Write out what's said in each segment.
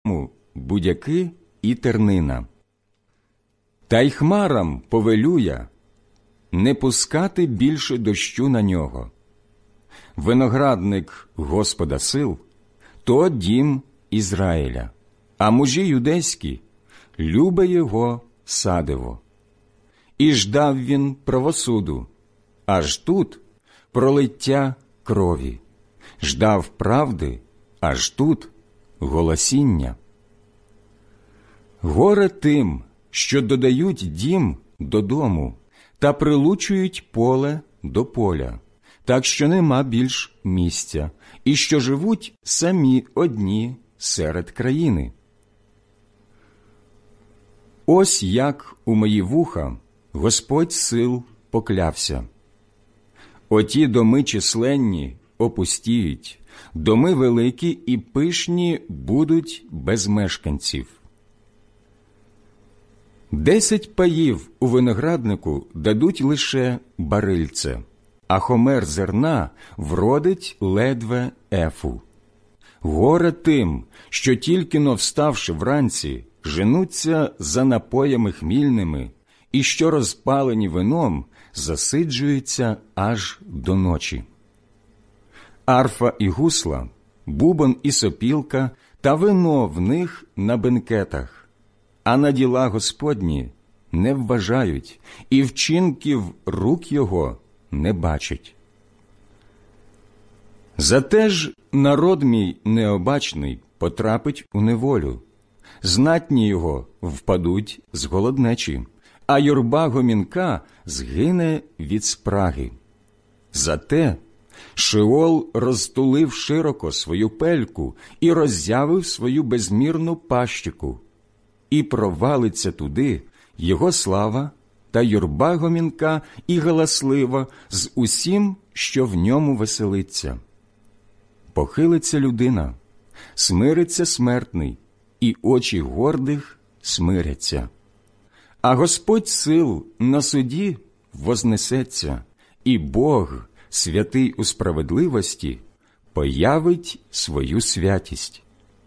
будяки і тернина. Та й хмарам повелю я не пускати більше дощу на нього. Виноградник Господа сил – то дім Ізраїля, а мужі юдейські – любе його садиво. І ждав він правосуду, аж тут пролиття крові. Ждав правди, аж тут голосіння. Горе тим, що додають дім до дому та прилучують поле до поля, так що нема більш місця, і що живуть самі одні серед країни. Ось як у мої вуха Господь сил поклявся. Оті доми численні опустіють, доми великі і пишні будуть без мешканців. 10 паїв у винограднику дадуть лише барильце, а хомер зерна вродить ледве ефу. Горе тим, що тільки-но вставши вранці, женуться за напоями хмільними, і що розпалені вином засиджуються аж до ночі. Арфа і гусла, бубон і сопілка, та вино в них на бенкетах, а на діла Господні не вважають, і вчинків рук його не бачать. Зате ж народ мій необачний потрапить у неволю, знатні його впадуть з голоднечі, а юрба гомінка згине від спраги. Зате Шеол розтулив широко свою пельку і роззявив свою безмірну пащику, і провалиться туди його слава та юрба гомінка і галаслива з усім, що в ньому веселиться. Похилиться людина, смириться смертний, і очі гордих смиряться. А Господь сил на суді вознесеться, і Бог, святий у справедливості, появить свою святість.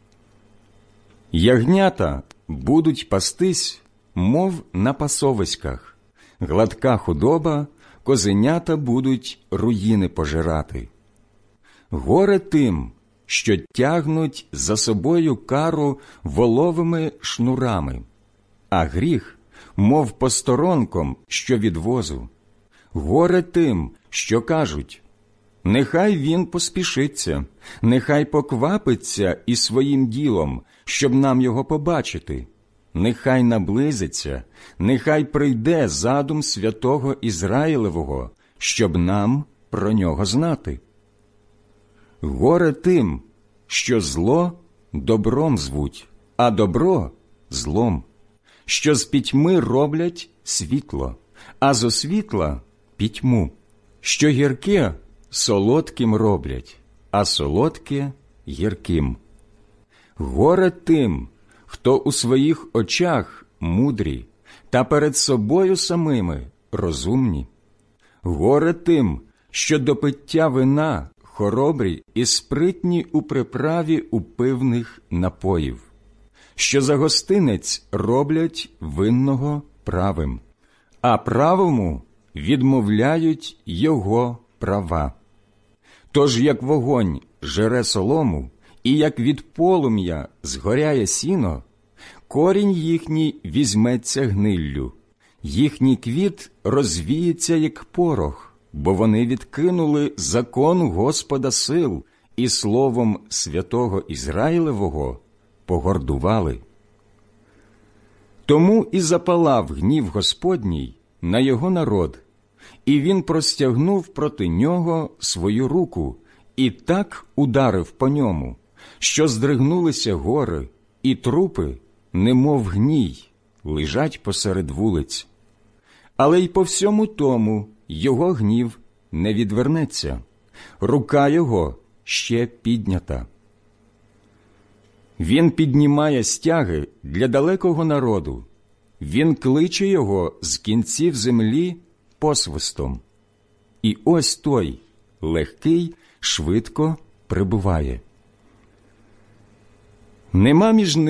Ягнята будуть пастись, мов на пасовиськах, гладка худоба, козенята будуть руїни пожирати. Горе тим, що тягнуть за собою кару воловими шнурами, а гріх, мов посторонком, що від возу. Горе тим, що кажуть: нехай він поспішиться, нехай поквапиться із своїм ділом, щоб нам його побачити. Нехай наблизиться, нехай прийде задум святого Ізраїлевого, щоб нам про нього знати. Горе тим, що зло добром звуть, а добро злом, що з пітьми роблять світло, а зо світла пітьму, що гірке солодким роблять, а солодке гірким. Горе тим, хто у своїх очах мудрі, та перед собою самими розумні. Горе тим, що до пиття вина хоробрі і спритні у приправі упивних напоїв, що за гостинець роблять винного правим, а правому відмовляють його права. Тож як вогонь жере солому, і як від полум'я згоряє сіно, корінь їхній візьметься гниллю, їхній квіт розвіється, як порох, бо вони відкинули закон Господа сил і словом святого Ізраїлевого погордували. Тому і запалав гнів Господній на його народ, і він простягнув проти нього свою руку і так ударив по ньому, що здригнулися гори, і трупи, немов гній, лежать посеред вулиць. Але й по всьому тому його гнів не відвернеться, рука його ще піднята. Він піднімає стяги для далекого народу, він кличе його з кінців землі посвистом. І ось той, легкий, швидко прибуває. Нема між